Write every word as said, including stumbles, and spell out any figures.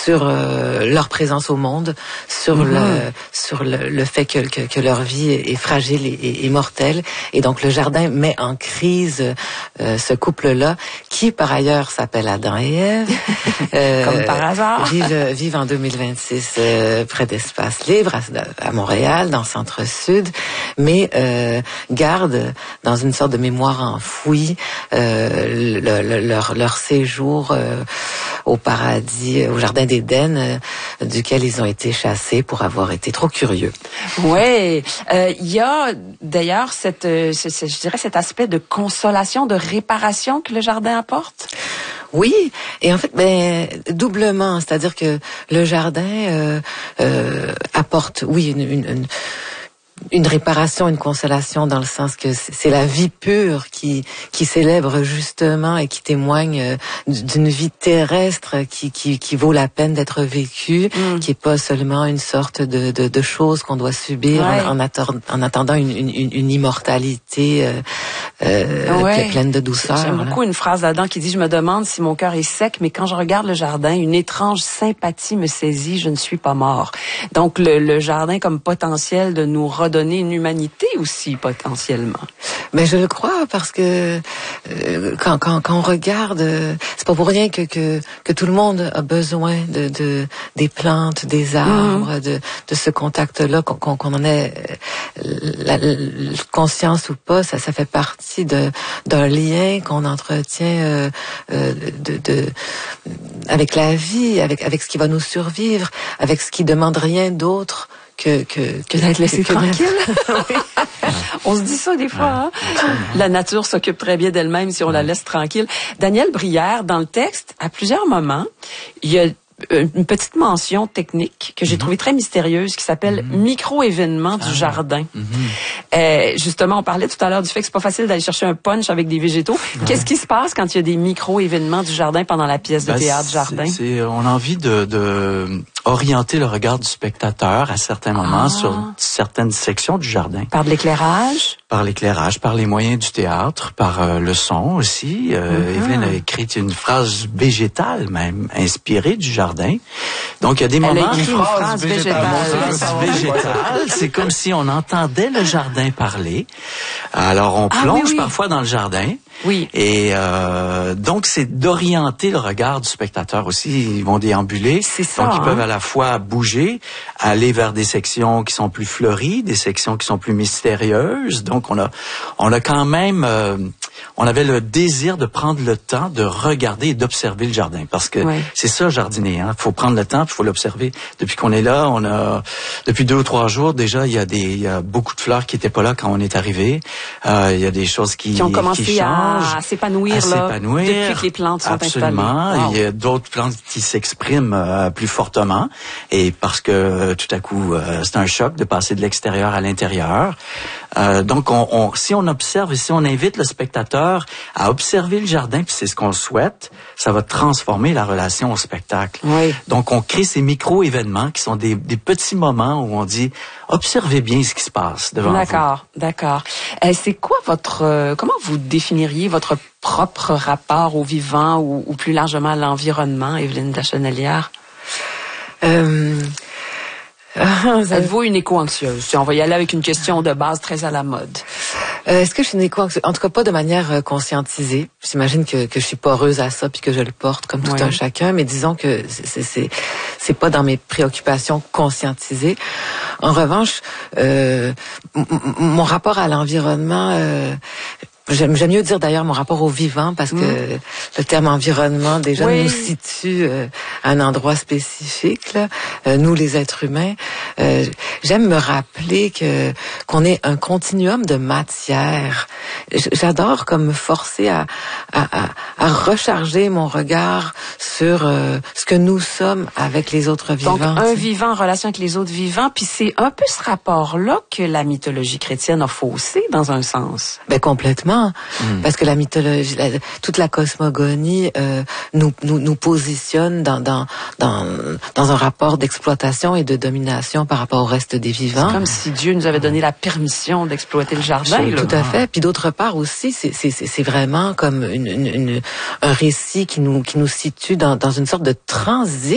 sur euh, leur présence au monde, sur mm-hmm. le sur le, le fait que, que que leur vie est fragile et, et, et mortelle. Et donc le jardin met en crise euh, ce couple-là, qui par ailleurs s'appelle Adam et Ève. Euh, Comme par hasard. Vivent, vivent en deux mille vingt-six euh, près d'Espace Libre, à, à Montréal, dans le centre-sud, mais euh, gardent dans une sorte de mémoire enfouie euh, le, le, leur, leur séjour euh, au paradis, au jardin d'Éden, euh, duquel ils ont été chassés pour avoir été trop curieux. Oui, euh, il y a d'ailleurs cette, euh, ce, ce, je dirais cet aspect de consolation, de réparation que le jardin apporte. Oui, et en fait, ben doublement, c'est-à-dire que le jardin euh, euh, apporte, oui, une, une, une une réparation, une consolation, dans le sens que c'est la vie pure qui qui célèbre justement et qui témoigne d'une vie terrestre qui qui qui vaut la peine d'être vécue, mm. qui est pas seulement une sorte de de, de chose qu'on doit subir ouais. en, en, attend, en attendant une une, une immortalité euh, euh, ouais. pleine de douceur. J'aime beaucoup une phrase là-dedans qui dit: je me demande si mon cœur est sec, mais quand je regarde le jardin, une étrange sympathie me saisit, je ne suis pas mort. Donc le, le jardin comme potentiel de nous redonner une humanité aussi potentiellement. Mais je le crois, parce que euh, quand quand quand on regarde, euh, c'est pas pour rien que que que tout le monde a besoin de de des plantes, des arbres, mmh. de de ce contact-là, qu'on qu'on, qu'on en ait la, la conscience ou pas, ça ça fait partie de d'un lien qu'on entretient euh, euh, de de avec la vie, avec avec ce qui va nous survivre, avec ce qui demande rien d'autre que que que d'être laissé que, tranquille. Oui. On se dit ça des fois. Hein? La nature s'occupe très bien d'elle-même si on la laisse tranquille. Daniel Brière, dans le texte, à plusieurs moments, il y a une petite mention technique que j'ai mm-hmm. trouvée très mystérieuse qui s'appelle mm-hmm. micro-événement du ah. jardin. Mm-hmm. Euh, justement, on parlait tout à l'heure du fait que c'est pas facile d'aller chercher un punch avec des végétaux. Ouais. Qu'est-ce qui se passe quand il y a des micro-événements du jardin pendant la pièce de ben, théâtre Jardin? C'est, c'est, on a envie de, de orienter le regard du spectateur à certains moments ah. sur certaines sections du jardin. Par de l'éclairage? Par l'éclairage, par les moyens du théâtre, par euh, le son aussi. Euh, mm-hmm. Evelyne a écrit une phrase végétale même, inspirée du jardin. Donc il y a des Elle moments... a écrit une phrase végétale. végétale. C'est comme si on entendait le jardin parler. Alors on plonge ah, oui, oui. parfois dans le jardin. Oui. Et euh, donc c'est d'orienter le regard du spectateur aussi. Ils vont déambuler. C'est ça. Donc ils hein? peuvent à la fois bouger, aller vers des sections qui sont plus fleuries, des sections qui sont plus mystérieuses. Donc on a on a quand même euh, on avait le désir de prendre le temps de regarder et d'observer le jardin, parce que oui. c'est ça jardiner. Hein. Faut prendre le temps, puis faut l'observer. Depuis qu'on est là, on a depuis deux ou trois jours déjà, il y a des il y a beaucoup de fleurs qui étaient pas là quand on est arrivé. Euh, il y a des choses qui qui ont commencé qui changent, à, à s'épanouir à là s'épanouir, depuis que les plantes sont absolument. installées. Wow. Il y a d'autres plantes qui s'expriment euh, plus fortement, et parce que euh, tout à coup euh, c'est un choc de passer de l'extérieur à l'intérieur. Euh, donc on, on si on observe et si on invite le spectateur à observer le jardin, puis c'est ce qu'on souhaite, ça va transformer la relation au spectacle. Oui. Donc on crée ces micro-événements qui sont des, des petits moments où on dit observez bien ce qui se passe devant d'accord, vous. D'accord, d'accord. Euh, c'est quoi votre euh, comment vous définiriez votre propre rapport au vivant ou, ou plus largement à l'environnement, Evelyne Lachenelière? Euh... Êtes-vous une éco-anxieuse? On va y aller avec une question de base très à la mode. Euh, est-ce que je suis une éco-anxieuse? En tout cas, pas de manière euh, conscientisée. J'imagine que, que je suis poreuse à ça puis que je le porte comme tout oui. un chacun, mais disons que c'est, c'est, c'est pas dans mes préoccupations conscientisées. En revanche, euh, m- m- mon rapport à l'environnement... Euh, J'aime, j'aime mieux dire d'ailleurs mon rapport au vivant, parce que mmh. le terme environnement déjà oui. nous situe euh, à un endroit spécifique, là, euh, nous les êtres humains. Euh, j'aime me rappeler que qu'on est un continuum de matière. J'adore comme me forcer à, à, à, à recharger mon regard sur euh, ce que nous sommes avec les autres vivants. Donc un vivant en relation avec les autres vivants, puis c'est un peu ce rapport-là que la mythologie chrétienne a faussé dans un sens. Ben complètement. Mmh. Parce que la mythologie, la, toute la cosmogonie euh, nous, nous nous positionne dans dans dans dans un rapport d'exploitation et de domination par rapport au reste des vivants. C'est comme si Dieu nous avait donné la permission d'exploiter le jardin. Là. Tout à fait. Puis d'autre part aussi, c'est c'est c'est vraiment comme une, une, une un récit qui nous qui nous situe dans dans une sorte de transit